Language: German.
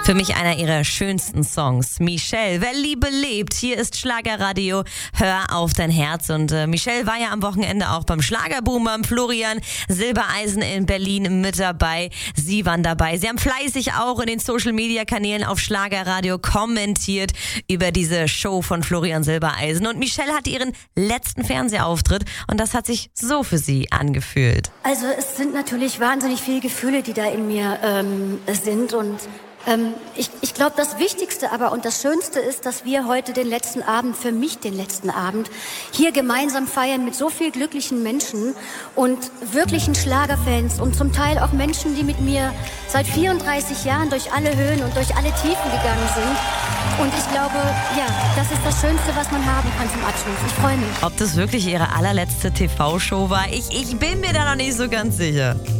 Für mich einer ihrer schönsten Songs. Michelle, wer Liebe lebt. Hier ist Schlagerradio. Hör auf dein Herz. Und Michelle war ja am Wochenende auch beim Schlagerboom beim Florian Silbereisen in Berlin mit dabei. Sie waren dabei. Sie haben fleißig auch in den Social-Media-Kanälen auf Schlagerradio kommentiert über diese Show von Florian Silbereisen. Und Michelle hatte ihren letzten Fernsehauftritt und das hat sich so für sie angefühlt. Also es sind natürlich wahnsinnig viele Gefühle, die da in mir sind und ich glaube, das Wichtigste aber und das Schönste ist, dass wir heute den letzten Abend, für mich den letzten Abend, hier gemeinsam feiern mit so vielen glücklichen Menschen und wirklichen Schlagerfans und zum Teil auch Menschen, die mit mir seit 34 Jahren durch alle Höhen und durch alle Tiefen gegangen sind. Und ich glaube, ja, das ist das Schönste, was man haben kann zum Abschluss. Ich freue mich. Ob das wirklich ihre allerletzte TV-Show war, ich bin mir da noch nicht so ganz sicher.